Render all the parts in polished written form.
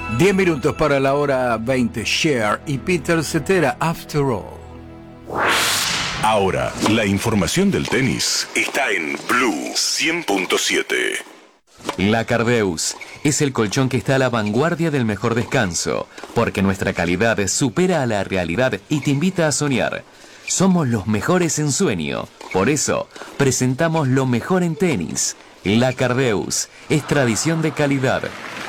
10 minutos para la hora 20. Cher y Peter Cetera, After All. Ahora, la información del tenis está en Blue 100.7. La Cardeus es el colchón que está a la vanguardia del mejor descanso, porque nuestra calidad supera a la realidad y te invita a soñar. Somos los mejores en sueño, por eso presentamos lo mejor en tenis. La Cardeus es tradición de calidad.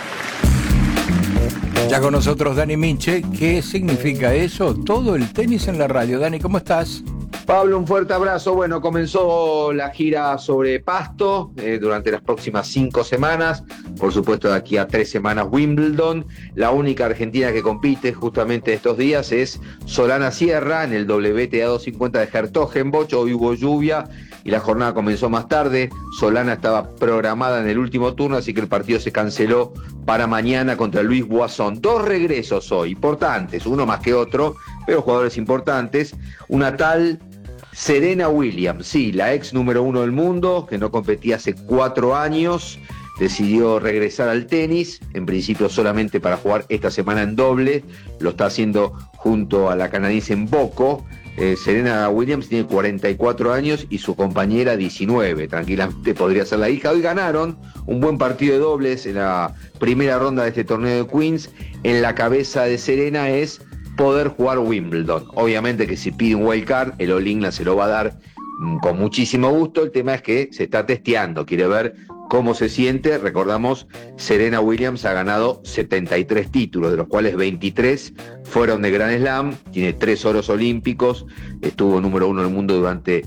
Ya con nosotros Dani Minche. ¿Qué significa eso? Todo el tenis en la radio. Dani, ¿cómo estás? Pablo, un fuerte abrazo. Bueno, comenzó la gira sobre pasto durante las próximas 5 semanas. Por supuesto, de aquí a 3 semanas Wimbledon. La única argentina que compite justamente estos días es Solana Sierra en el WTA 250 de Hertogenbosch. Hoy hubo lluvia y la jornada comenzó más tarde. Solana estaba programada en el último turno, así que el partido se canceló para mañana contra Luis Boisson. 2 regresos hoy, importantes, uno más que otro, pero jugadores importantes. Una tal Serena Williams, sí, la ex número 1 del mundo, que no competía hace 4 años, decidió regresar al tenis, en principio solamente para jugar esta semana en doble, lo está haciendo junto a la canadiense Mboko. Serena Williams tiene 44 años y su compañera 19, tranquilamente podría ser la hija. Hoy ganaron un buen partido de dobles en la primera ronda de este torneo de Queens. En la cabeza de Serena es poder jugar Wimbledon. Obviamente que si pide un wildcard, el All England se lo va a dar con muchísimo gusto. El tema es que se está testeando, quiere ver cómo se siente. Recordamos, Serena Williams ha ganado 73 títulos, de los cuales 23 fueron de Grand Slam, tiene 3 oros olímpicos, estuvo número 1 del mundo durante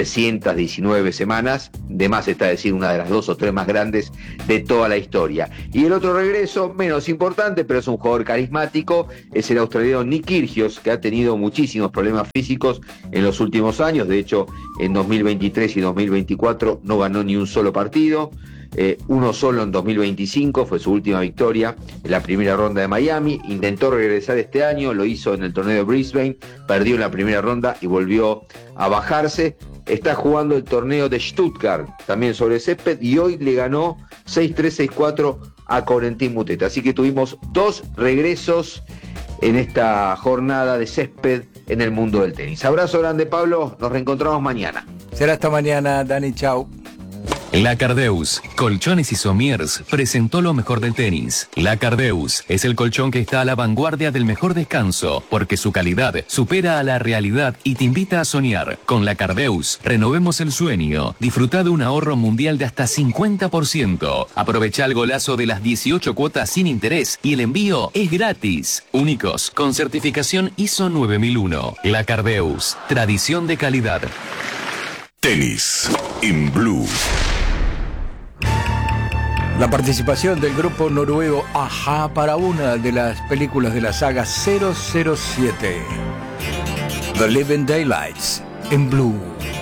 319 semanas, de más está decir una de las 2 o 3 más grandes de toda la historia. Y el otro regreso, menos importante, pero es un jugador carismático, es el australiano Nick Kyrgios, que ha tenido muchísimos problemas físicos en los últimos años. De hecho, en 2023 y 2024 no ganó ni un solo partido. Uno solo en 2025, fue su última victoria en la primera ronda de Miami. Intentó regresar este año, lo hizo en el torneo de Brisbane, perdió en la primera ronda y volvió a bajarse. Está jugando el torneo de Stuttgart, también sobre césped, y hoy le ganó 6-3, 6-4 a Corentin Moutet. Así que tuvimos 2 regresos en esta jornada de césped en el mundo del tenis. Abrazo grande, Pablo, nos reencontramos mañana. Será hasta mañana, Dani, chau. La Cardeus, Colchones y Somiers, presentó lo mejor del tenis. La Cardeus es el colchón que está a la vanguardia del mejor descanso, porque su calidad supera a la realidad y te invita a soñar. Con La Cardeus, renovemos el sueño. Disfruta de un ahorro mundial de hasta 50%. Aprovecha el golazo de las 18 cuotas sin interés y el envío es gratis. Únicos, con certificación ISO 9001. La Cardeus, tradición de calidad. Tenis in Blue. La participación del grupo noruego Aja para una de las películas de la saga 007. The Living Daylights en Blue.